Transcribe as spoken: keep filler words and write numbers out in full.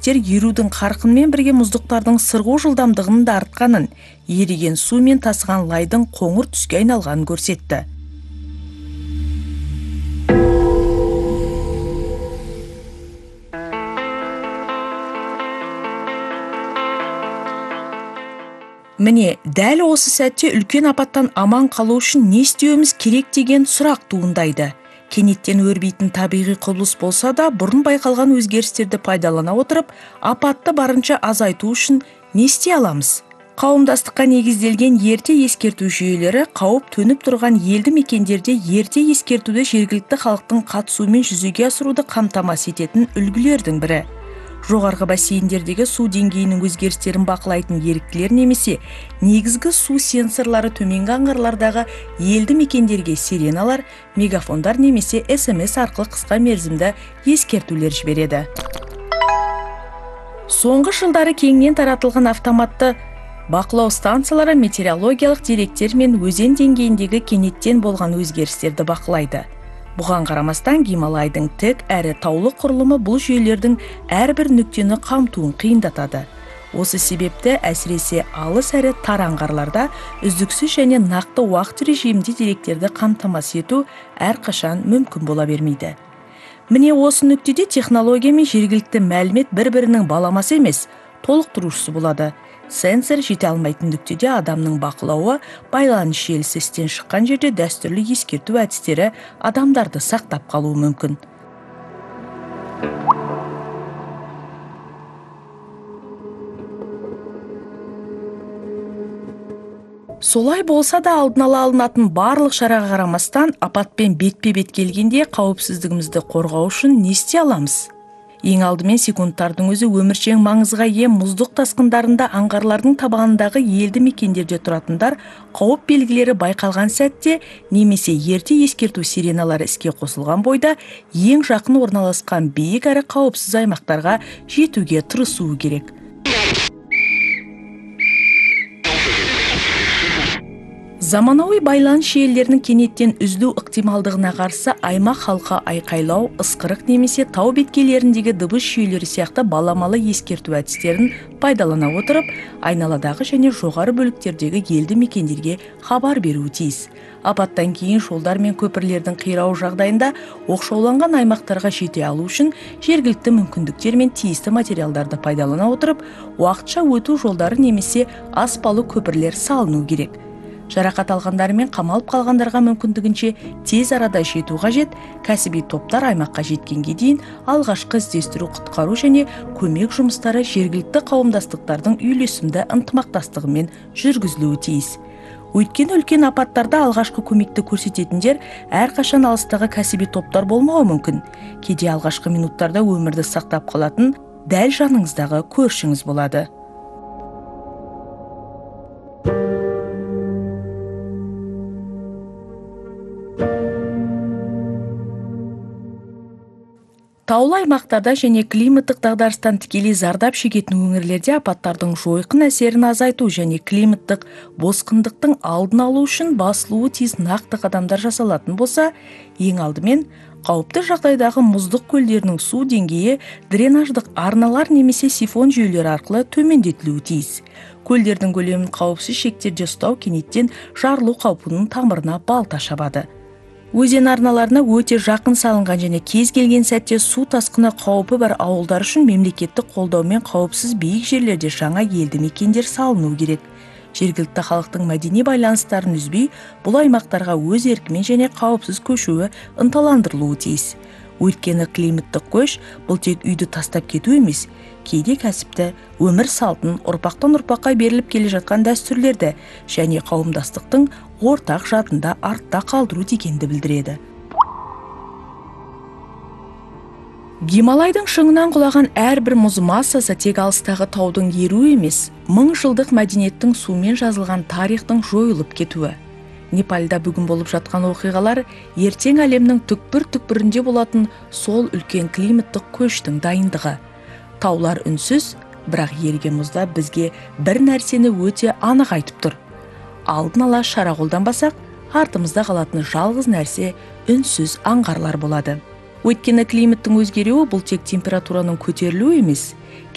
зерттеушілер ерудің қарқынмен бірге мұздықтардың сырғу жылдамдығының да артқанын, еріген су мен тасыған лайдың қоңыр түске айналғанын көрсетті. Міне, дәл осы сәтте үлкен апаттан аман қалу үшін не істеуіміз керек деген сұрақ туындайды. Кенеттен өрбейтін табиғи құбылыс болса да, бұрын байқалған өзгерістерді пайдалана отырып, апатты барынша азайту үшін не істей аламыз? Қауымдастыққа негізделген ерте ескерту жүйелері қауіп төніп тұрған елді мекендерде ерте ескертуді жергілікті халықтың қатысуымен жүзеге асыруды қамтамасыз ететін үлгілердің бірі. Жоғарғы бассейндердегі су деңгейінің өзгерістерін бақылайтын еріктілер немесе негізгі су сенсорлары төменгі аңғарлардағы елді мекендерге сиреналар, мегафондар немесе эс эм эс арқылы қысқа мерзімді ескертулер жібереді. Соңғы жылдары кеңінен таратылған автоматты бақылау станциялары метеорологиялық деректер мен өзен деңгейіндегі кенеттен болған өзгерістерді бақылайды. Бұған қарамастан Гималайдың тік әрі таулы құрылымы бұл жүйелердің әрбір нүктені қамтуын қиындатады. Осы себепті әсіресе алыс әрі тар аңғарларда үздіксіз және нақты уақыт режимінде деректерді қамтамасыз ету әрқашан мүмкін бола бермейді. Міне осы нүктеде технология мен жергілікті мәлімет бір-бірінің баламасы емес, толықтырушысы болады. Сенсор жете алмайтын нүктеде адамның бақылауы, байланыс желісі істен шыққан жерде дәстүрлі ескерту әдістері адамдарды сақтап қалуы мүмкін. Солай болса да алдын ала алынатын барлық шараға қарамастан апатпен бетпе-бет келгенде қауіпсіздігімізді қорғау үшін не істей аламыз? Ең алдымен секундтардың өзі өміршең маңызға ие мұздық тасқындарында аңғарлардың табанындағы елді мекендерде тұратындар қауіп белгілері байқалған сәтте немесе ерте ескерту сиреналары іске қосылған бойда ең жақын орналасқан биік әрі қауіпсіз аймақтарға жетуге тырысуы керек. Заманауи байланыс желілерінің кенеттен үзілу ықтималдығына қарсы аймақ халқы айқайлау, ысқырық немесе тау беткейлеріндегі дыбыс жүйелері сияқты баламалы ескерту әдістерін пайдалана отырып, айналадағы және жоғары бөліктердегі елді мекендерге хабар беруі тиіс. Апаттан кейін жолдар мен көпірлердің қирауы жағдайында оқшауланған аймақтарға жете алу үшін жергілікті мүмкіндіктер мен тиісті материалдарды пайдалана отырып, уақытша өту жолдары немесе аспалы көпірлер салыну керек. Жарақат алғандар мен қамалып қалғандарға мүмкіндігінше тез арада жету қажет. Кәсіби топтар аймаққа жеткенге дейін алғашқы іздестіру, құтқару және көмек жұмыстары жергілікті қауымдастықтардың үйлесімді ынтымақтастығымен жүргізілуі тиіс. Өйткені үлкен апаттарда алғашқы көмекті көрсететіндер әрқашан алыстағы кәсіби топтар болмауы мүмкін. Кейде алғашқы минуттарда өмірді сақтап қалатын дәл жаныңыздағы көршіңіз болады. Таулы аймақтарда және климаттық дағдарыстан тікелей зардап шегетін өңірлерде апаттардың жойқын әсерін азайту және климаттық босқындықтың алдын алу үшін басылуы тиіс нақты қадамдар жасалатын болса, ең алдымен қауіпті жағдайдағы мұздық көлдерінің су деңгейі дренаждық арналар немесе сифон жүйелері арқылы төмендетілуі тиіс. Көлдердің көлемін қауіпсіз шектерде ұстау кенеттен жарылу қаупінің тамырына балта шабады. Өзен арналарына өте жақын салынған және кез келген сәтте су тасқыны қаупі бар ауылдар үшін мемлекеттік қолдаумен қауіпсіз биік жерлерде жаңа елді мекендер салыну керек. Жергілікті халықтың мәдени байланыстарын үзбей, бұл аймақтарға өз еркімен және қауіпсіз көшуі ынталандырылуы тиіс. Өйткені климаттық көш бұл тек үйді тастап кету емес, кейде кәсіпті, өмір салтын, ұрпақтан ұрпаққа беріліп келе жатқан дәстүрлерді және қауымдастықтың ортақ жадында артта қалдыру дегенді білдіреді. Гималайдың шыңынан құлаған әрбір мұз массасы тек алыстағы таудың еруі емес, мың жылдық мәдениеттің сумен жазылған тарихтың жойылып кетуі. Непалда бүгін болып жатқан оқиғалар ертең әлемнің түкпір-түкпірінде болатын сол үлкен климаттық көштің дайындығы. Таулар үнсіз, бірақ еріген мұзда бізге бір нәрсені өте анық айтып тұр. Алдын ала шара қолданбасақ, артымызда қалатын жалғыз нәрсе үнсіз аңғарлар болады. Өйткені климаттың өзгеруі бұл тек температураның көтерілуі емес,